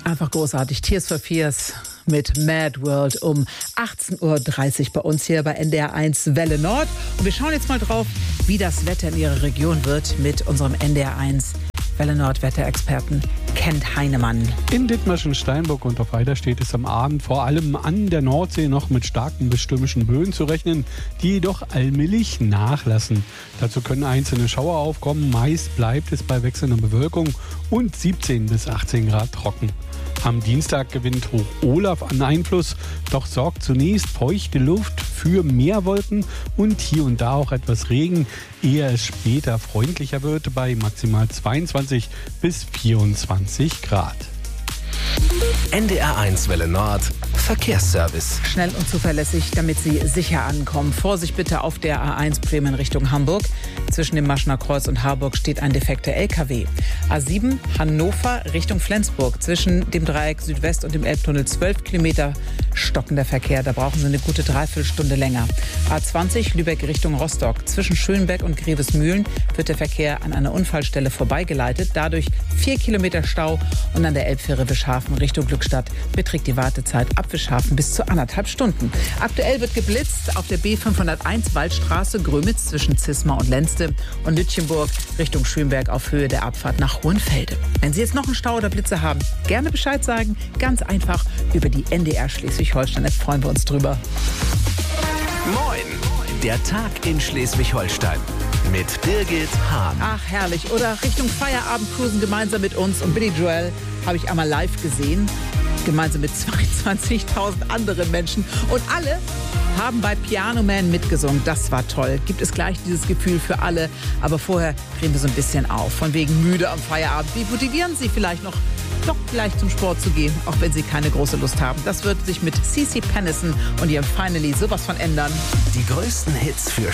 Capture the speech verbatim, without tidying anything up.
Einfach großartig. Tears for Fears mit Mad World um achtzehn Uhr dreißig bei uns hier bei N D R eins Welle Nord. Und wir schauen jetzt mal drauf, wie das Wetter in Ihrer Region wird mit unserem N D R eins Welle Nord Wetterexperten Kent Heinemann. In Dithmarschen, Steinburg und auf Eiderstedt ist am Abend vor allem an der Nordsee noch mit starken bis stürmischen Böen zu rechnen, die jedoch allmählich nachlassen. Dazu können einzelne Schauer aufkommen. Meist bleibt es bei wechselnder Bewölkung und siebzehn bis achtzehn Grad trocken. Am Dienstag gewinnt Hoch Olaf an Einfluss, doch sorgt zunächst feuchte Luft für mehr Wolken und hier und da auch etwas Regen, ehe es später freundlicher wird bei maximal zweiundzwanzig bis vierundzwanzig Grad. N D R eins Welle Nord Verkehrsservice. Schnell und zuverlässig, damit Sie sicher ankommen. Vorsicht bitte auf der A eins Bremen Richtung Hamburg. Zwischen dem Maschener Kreuz und Harburg steht ein defekter L K W. A sieben Hannover Richtung Flensburg. Zwischen dem Dreieck Südwest und dem Elbtunnel zwölf Kilometer stockender Verkehr. Da brauchen Sie eine gute Dreiviertelstunde länger. A zwanzig Lübeck Richtung Rostock. Zwischen Schönbeck und Grevesmühlen wird der Verkehr an einer Unfallstelle vorbeigeleitet. Dadurch vier Kilometer Stau und an der Elbfähre Wischhafen Richtung Glückstadt beträgt die Wartezeit ab Wischhafen bis zu anderthalb Stunden. Aktuell wird geblitzt auf der B fünfhunderteins Waldstraße Grömitz zwischen Zismar und Lenzte und Lütchenburg Richtung Schönberg auf Höhe der Abfahrt nach Hohenfelde. Wenn Sie jetzt noch einen Stau oder Blitze haben, gerne Bescheid sagen. Ganz einfach über die N D R Schleswig-Holstein. Jetzt freuen wir uns drüber. Moin, der Tag in Schleswig-Holstein mit Birgit Hahn. Ach, herrlich. Oder Richtung Feierabend cruisen gemeinsam mit uns. Und Billy Joel habe ich einmal live gesehen, gemeinsam mit zweiundzwanzigtausend anderen Menschen. Und alle haben bei Piano Man mitgesungen. Das war toll. Gibt es gleich dieses Gefühl für alle. Aber vorher drehen wir so ein bisschen auf. Von wegen müde am Feierabend. Wie motivieren Sie vielleicht noch, doch vielleicht zum Sport zu gehen, auch wenn Sie keine große Lust haben? Das wird sich mit C C Pennison und ihrem Finally sowas von ändern. Die größten Hits für